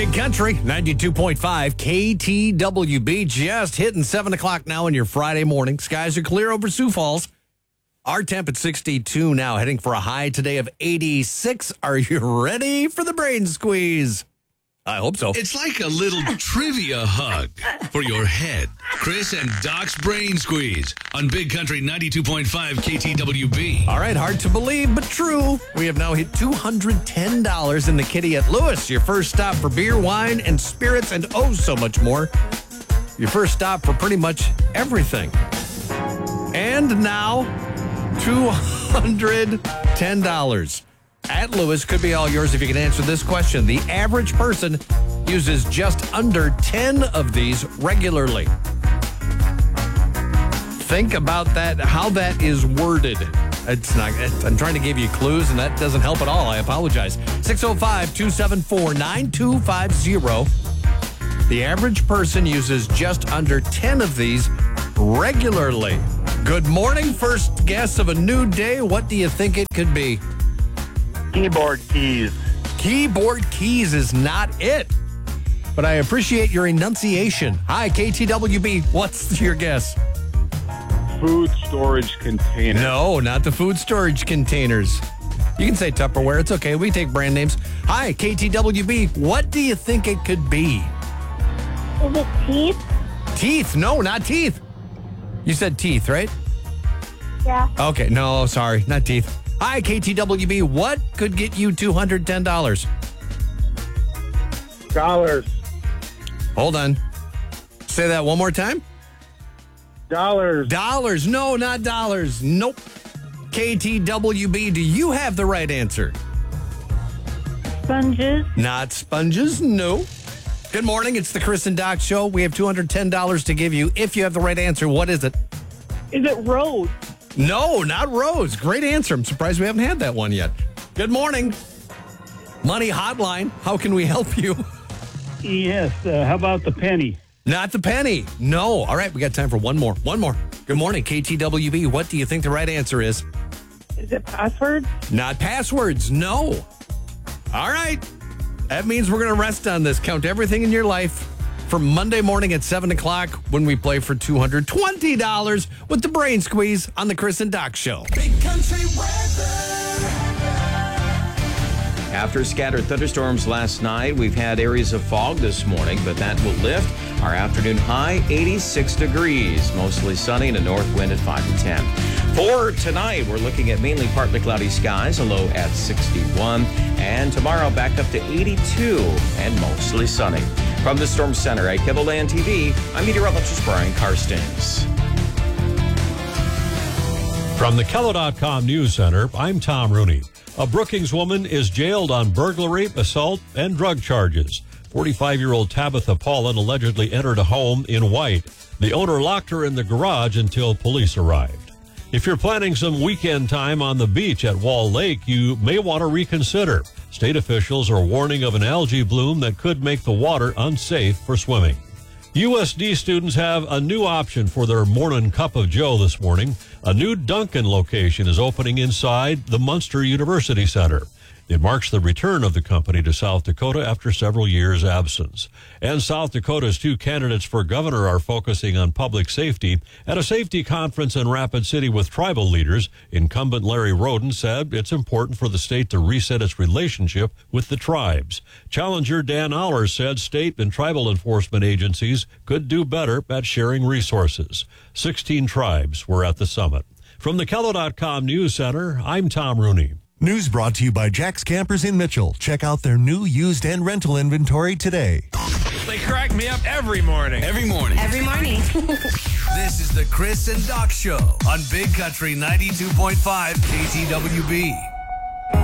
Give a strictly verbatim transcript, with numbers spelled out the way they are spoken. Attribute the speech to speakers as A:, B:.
A: Big Country, ninety-two point five K T W B, just hitting seven o'clock now on your Friday morning. Skies are clear over Sioux Falls. Our temp at sixty-two now, heading for a high today of eighty-six. Are you ready for the brain squeeze? I hope so.
B: It's like a little trivia hug for your head. Chris and Doc's Brain Squeeze on Big Country ninety-two point five K T W B.
A: All right, hard to believe, but true. We have now hit two hundred ten dollars in the kitty at Lewis. Your first stop for beer, wine, and spirits, and oh, so much more. Your first stop for pretty much everything. And now, two hundred ten dollars. At Lewis could be all yours if you can answer this question. The average person uses just under ten of these regularly. Think about that, how that is worded. It's not. I'm trying to give you clues, and that doesn't help at all. I apologize. six oh five, two seven four, nine two five zero. The average person uses just under ten of these regularly. Good morning. First guess of a new day. What do you think it could be?
C: Keyboard keys.
A: Keyboard keys is not it. But I appreciate your enunciation. Hi, K T W B. What's your guess?
C: Food storage container.
A: No, not the food storage containers. You can say Tupperware. It's okay. We take brand names. Hi, K T W B. What do you think it could be?
D: Is it teeth?
A: Teeth. No, not teeth. You said teeth, right?
D: Yeah.
A: Okay. No, sorry. Not teeth. Hi, K T W B. What could get you two hundred ten dollars?
C: Dollars.
A: Hold on. Say that one more time.
C: Dollars.
A: Dollars. No, not dollars. Nope. K T W B, do you have the right answer?
D: Sponges.
A: Not sponges. No. Good morning. It's the Chris and Doc Show. We have two hundred ten dollars to give you. If you have the right answer, what is it?
D: Is it rose?
A: No, not rose. Great answer. I'm surprised we haven't had that one yet. Good morning. Money Hotline. How can we help you?
E: Yes. Uh, how about the penny?
A: Not the penny. No. All right. We got time for one more. One more. Good morning, K T W B. What do you think the right answer is?
D: Is it passwords?
A: Not passwords. No. All right. That means we're going to rest on this. Count everything in your life for Monday morning at seven o'clock when we play for two hundred twenty dollars with the Brain Squeeze on the Chris and Doc Show.
B: Big Country weather.
F: After scattered thunderstorms last night, we've had areas of fog this morning, but that will lift. Our afternoon high, eighty-six degrees. Mostly sunny and a north wind at five to ten. For tonight, we're looking at mainly partly cloudy skies, a low at sixty-one. And tomorrow, back up to eighty-two and mostly sunny. From the Storm Center at KEBOLAND T V, I'm meteorologist Brian Karstens.
G: From the Kello dot com News Center, I'm Tom Rooney. A Brookings woman is jailed on burglary, assault, and drug charges. forty-five-year-old Tabitha Paulin allegedly entered a home in White. The owner locked her in the garage until police arrived. If you're planning some weekend time on the beach at Wall Lake, you may want to reconsider. State officials are warning of an algae bloom that could make the water unsafe for swimming. U S D students have a new option for their morning cup of joe this morning. A new Dunkin' location is opening inside the Munster University Center. It marks the return of the company to South Dakota after several years' absence. And South Dakota's two candidates for governor are focusing on public safety. At a safety conference in Rapid City with tribal leaders, incumbent Larry Roden said it's important for the state to reset its relationship with the tribes. Challenger Dan Aller said state and tribal enforcement agencies could do better at sharing resources. Sixteen tribes were at the summit. From the Kello dot com News Center, I'm Tom Rooney.
H: News brought to you by Jack's Campers in Mitchell. Check out their new used and rental inventory today.
I: They crack me up every morning.
B: Every morning.
J: Every morning.
B: This is the Chris and Doc Show on Big Country ninety-two point five K T W B.